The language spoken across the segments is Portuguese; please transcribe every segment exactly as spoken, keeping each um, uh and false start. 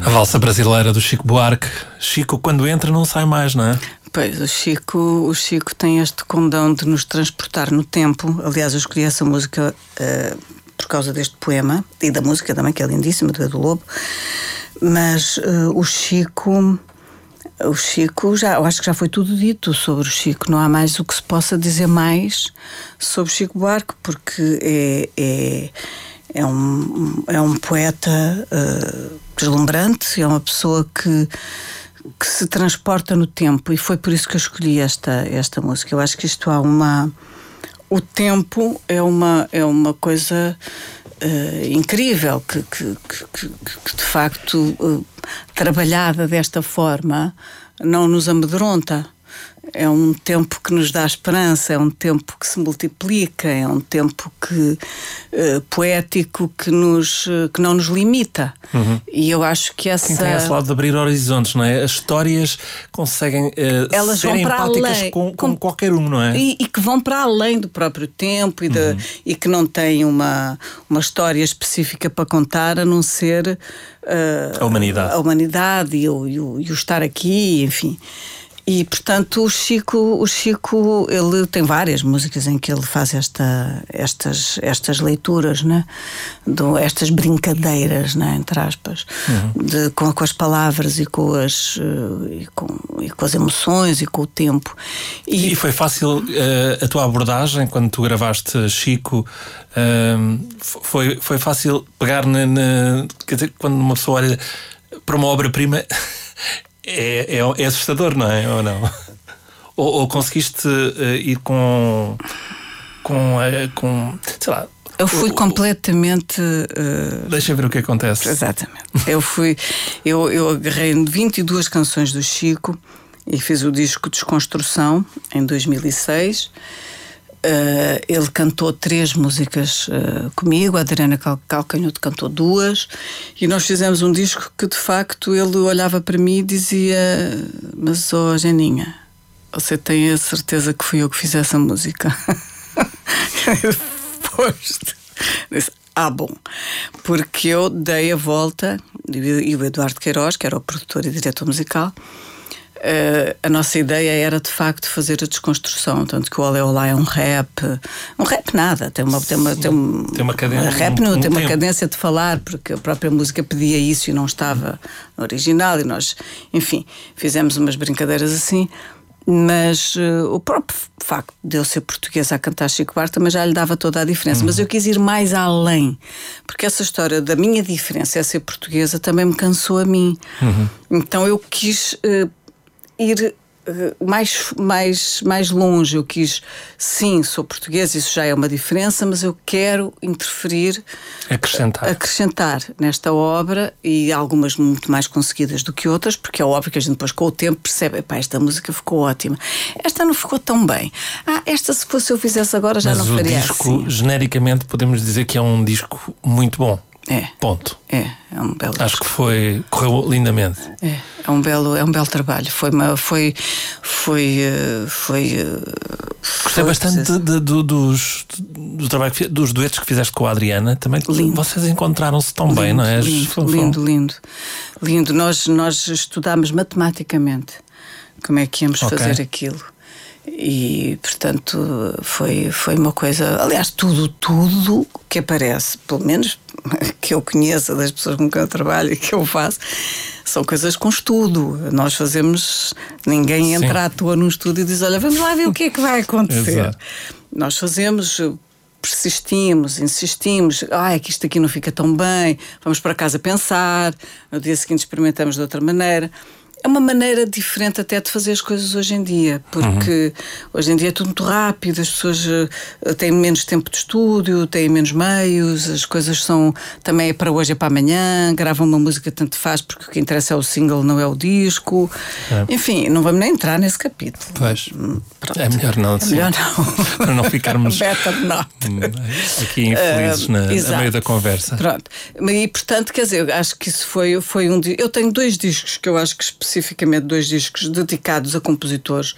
A valsa brasileira do Chico Buarque. Chico, quando entra, não sai mais, não é? Pois, o Chico, o Chico tem este condão de nos transportar no tempo. Aliás, eu escolhi essa música uh, por causa deste poema e da música também, que é lindíssima, do Edu Lobo. Mas uh, o Chico... O Chico, já, eu acho que já foi tudo dito sobre o Chico. Não há mais o que se possa dizer mais sobre Chico Buarque, porque é, é, é, um, é um poeta uh, deslumbrante, é uma pessoa que, que se transporta no tempo, e foi por isso que eu escolhi esta, esta música. Eu acho que isto há uma... O tempo é uma, é uma coisa... Uh, incrível, que, que, que, que de facto, uh, trabalhada desta forma, não nos amedronta. É um tempo que nos dá esperança, é um tempo que se multiplica, é um tempo que, uh, poético que, nos, uh, que não nos limita. Uhum. E eu acho que essa... Quem tem esse lado de abrir horizontes, não é? As histórias conseguem uh, Elas ser vão para empáticas além, com, com com, qualquer um, não é? E, e que vão para além do próprio tempo e, de, uhum. e que não têm uma, uma história específica para contar, a não ser uh, a humanidade, a humanidade e, o, e, o, e o estar aqui, enfim. E, portanto, o Chico, o Chico, ele tem várias músicas em que ele faz esta, estas, estas leituras, né? Do, estas brincadeiras, né? Entre aspas, uhum. de, com, com as palavras e com as, e com, e com as emoções e com o tempo. E, e foi fácil uh, a tua abordagem quando tu gravaste Chico? Uh, foi, foi fácil pegar na, na... Quer dizer, quando uma pessoa olha para uma obra-prima... É, é, é assustador, não é? Ou não? Ou, ou conseguiste uh, ir com, com, uh, com. Sei lá. Eu fui o, completamente. Uh... Deixa ver o que acontece. Exatamente. Eu fui. Eu, eu agarrei vinte e duas canções do Chico e fiz o disco Desconstrução em dois mil e seis. Uh, ele cantou três músicas uh, comigo, a Adriana Cal- Calcanhoto cantou duas, e nós fizemos um disco que de facto ele olhava para mim e dizia: mas ó oh, Geninha, você tem a certeza que fui eu que fiz essa música? Depois disse: ah, bom, porque eu dei a volta, e o Eduardo Queiroz, que era o produtor e diretor musical, Uh, a nossa ideia era de facto fazer a desconstrução, tanto que o Olé Olá é um rap, um rap nada, tem uma, tem uma, tem um, tem uma cadência, rap não, um, um tem uma tempo. cadência de falar, porque a própria música pedia isso e não estava no original, e nós, enfim, fizemos umas brincadeiras assim. Mas uh, o próprio facto de eu ser portuguesa a cantar Chico Buarque também já lhe dava toda a diferença. Uhum. Mas eu quis ir mais além, porque essa história da minha diferença é ser portuguesa também me cansou a mim. Uhum. Então eu quis uh, ir uh, mais, mais, mais longe. Eu quis, sim, sou portuguesa, isso já é uma diferença, mas eu quero interferir, acrescentar, acrescentar nesta obra, e algumas muito mais conseguidas do que outras, porque é óbvio que a gente depois com o tempo percebe: epá, esta música ficou ótima, esta não ficou tão bem, ah, esta se fosse eu fizesse agora já mas não faria assim. Mas o disco, genericamente, podemos dizer que é um disco muito bom. É. Ponto. É, é um belo Acho disco. que foi, correu lindamente. É, é um belo, é um belo trabalho. Foi uma, foi, foi, foi. Gostei foi, bastante de, de, de, dos, do trabalho que, dos duetos que fizeste com a Adriana. Também lindo. Vocês encontraram-se tão lindo, bem, não é? Lindo, foi, lindo, lindo, lindo. Nós, nós estudámos matematicamente como é que íamos okay. fazer aquilo. E, portanto, foi, foi uma coisa... Aliás, tudo, tudo que aparece, pelo menos que eu conheça das pessoas com quem eu trabalho e que eu faço, são coisas com estudo. Nós fazemos... Ninguém entra Sim. à toa num estudo e diz: olha, vamos lá ver o que é que vai acontecer. Exato. Nós fazemos... persistimos, insistimos, ah, é que isto aqui não fica tão bem, vamos para casa pensar, no dia seguinte experimentamos de outra maneira. É uma maneira diferente até de fazer as coisas hoje em dia, porque uhum. hoje em dia é tudo muito rápido, as pessoas uh, têm menos tempo de estúdio, têm menos meios, as coisas são também é para hoje, é para amanhã, gravam uma música, tanto faz, porque o que interessa é o single, não é o disco. É. Enfim, não vamos nem entrar nesse capítulo. Pois, pronto. É melhor não. É melhor não. Para não ficarmos better not. aqui infelizes uh, na, na meio da conversa. Pronto. E portanto, quer dizer, eu acho que isso foi, foi um... Eu tenho dois discos que eu acho que especificamente dois discos dedicados a compositores,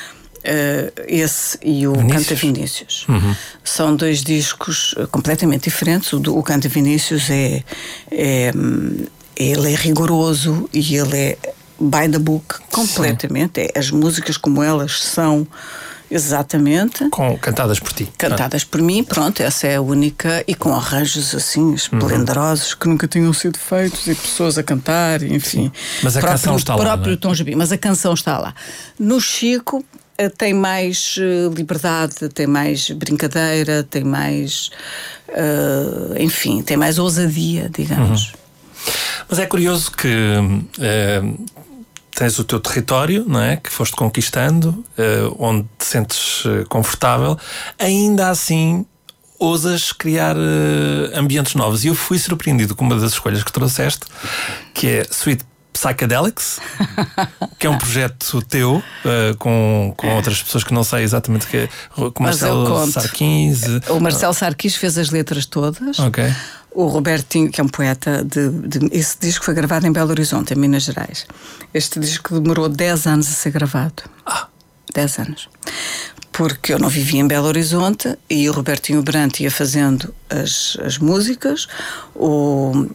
uh, esse e o Vinícius. Canta Vinícius. Uhum. São dois discos completamente diferentes. O, o Canta Vinícius é, é, ele é rigoroso e ele é by the book completamente. É, as músicas como elas são, exatamente. Com, cantadas por ti. Cantadas ah. por mim, pronto, essa é a única. E com arranjos assim esplendorosos, uhum. que nunca tinham sido feitos, e pessoas a cantar, enfim. Sim. Mas a próprio, canção está lá. próprio é? Tom Jobim, mas a canção está lá. No Chico tem mais uh, liberdade, tem mais brincadeira, tem mais. Uh, enfim, tem mais ousadia, digamos. Uhum. Mas é curioso que. Uh, tens o teu território, não é? Que foste conquistando, uh, onde te sentes uh, confortável, ainda assim ousas criar uh, ambientes novos. E eu fui surpreendido com uma das escolhas que trouxeste, que é Sweet Psychedelics, que é um projeto teu, uh, com, com outras pessoas que não sei exatamente o que é, com o Marcelo Sarquis. O Marcelo Sarquis fez as letras todas. Ok. O Robertinho, que é um poeta, de, de, esse disco foi gravado em Belo Horizonte, em Minas Gerais. Este disco demorou dez anos a ser gravado. Ah. dez anos. Porque eu não vivia em Belo Horizonte e o Robertinho Brant ia fazendo as, as músicas, o,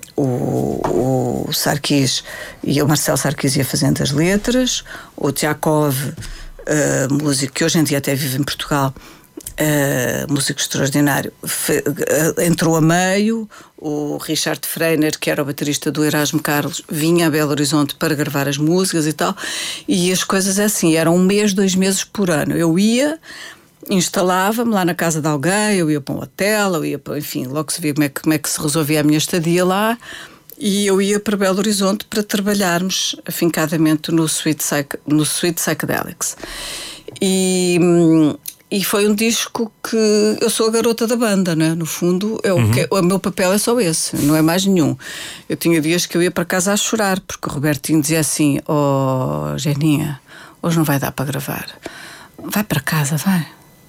o, o Sarquis e o Marcelo Sarquis ia fazendo as letras, o Tchakov, uh, músico que hoje em dia até vive em Portugal, Uh, músico extraordinário, fe, uh, entrou a meio. O Richard Freiner, que era o baterista do Erasmo Carlos, vinha a Belo Horizonte para gravar as músicas e tal, e as coisas é assim, eram um mês, dois meses por ano. Eu ia, instalava-me lá na casa de alguém, eu ia para um hotel, eu ia para, enfim, logo se via como é que, como é que se resolvia a minha estadia lá, e eu ia para Belo Horizonte para trabalharmos afincadamente no Sweet, Psych, no Sweet Psychedelics. E... E foi um disco que eu sou a garota da banda, né? No fundo, é o, uhum. que, o meu papel é só esse, não é mais nenhum. Eu tinha dias que eu ia para casa a chorar, porque o Robertinho dizia assim: oh, Geninha, hoje não vai dar para gravar. Vai para casa, vai.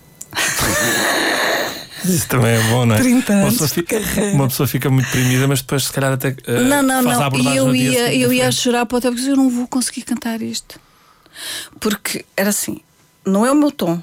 Isso também é bom, não é? trinta anos uma, pessoa fica, uma pessoa fica muito deprimida, mas depois, se calhar, até uh, não, não, faz não. a abordagem. E eu ia, ia, eu ia a chorar para o hotel, porque eu não vou conseguir cantar isto. Porque era assim: não é o meu tom.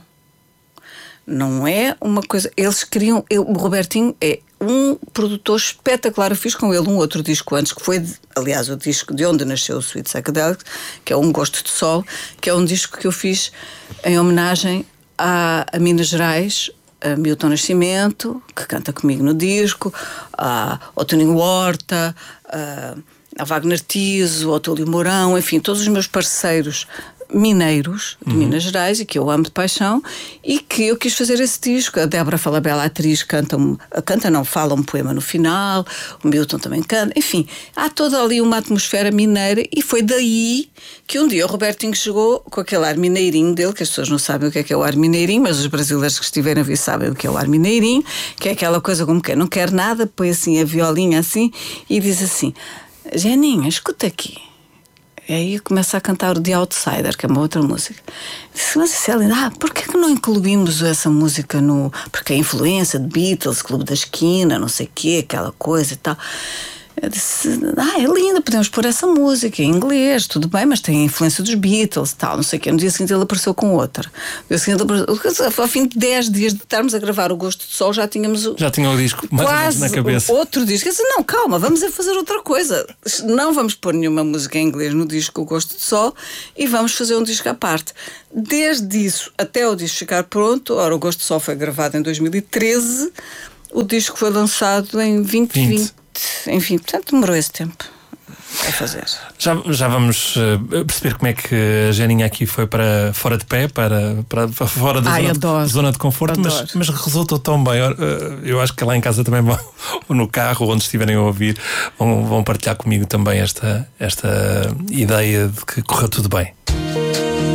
Não é uma coisa. Eles queriam. Eu, o Robertinho é um produtor espetacular. Eu fiz com ele um outro disco antes, que foi, aliás, o disco de onde nasceu o Sweet Psychedelics, que é Um Gosto de Sol, que é um disco que eu fiz em homenagem a, a Minas Gerais, a Milton Nascimento, que canta comigo no disco, a, ao Toninho Horta, a, a Wagner Tiso, ao Túlio Mourão, enfim, todos os meus parceiros mineiros de uhum. Minas Gerais, e que eu amo de paixão, e que eu quis fazer esse disco. A Débora Falabella, a atriz, canta, um, canta não, fala um poema no final, o Milton também canta, enfim, há toda ali uma atmosfera mineira, e foi daí que um dia o Robertinho chegou com aquele ar mineirinho dele, que as pessoas não sabem o que é que é o ar mineirinho, mas os brasileiros que estiverem a ver sabem o que é o ar mineirinho, que é aquela coisa como que não quer nada, põe assim a violinha assim e diz assim: Geninha, escuta aqui. E aí começa a cantar o The Outsider, que é uma outra música. Disse: mas isso é lindo. Ah, porquê que não incluímos essa música no... Porque a influência de Beatles, Clube da Esquina, não sei o quê, aquela coisa e tal. Eu disse: ah, é lindo, podemos pôr essa música em inglês, tudo bem, mas tem a influência dos Beatles e tal, não sei o quê. No dia seguinte ele apareceu com outra. No dia seguinte ele apareceu... Ao fim de dez dias de estarmos a gravar O Gosto de Sol, já tínhamos o... Já tinha o disco mais ou menos na cabeça. Outro disco. Eu disse: não, calma, vamos a fazer outra coisa. Não vamos pôr nenhuma música em inglês no disco O Gosto de Sol e vamos fazer um disco à parte. Desde isso até o disco ficar pronto, ora, O Gosto de Sol foi gravado em dois mil e treze, o disco foi lançado em vinte e vinte. Enfim, portanto demorou esse tempo a fazer. Já, já vamos uh, perceber como é que a Geninha aqui foi para fora de pé, para, para, para fora da Ai, zona, zona de conforto, mas, mas resultou tão bem. Uh, eu acho que lá em casa também vão, ou no carro, ou onde estiverem a ouvir, vão, vão partilhar comigo também esta, esta ideia de que correu tudo bem.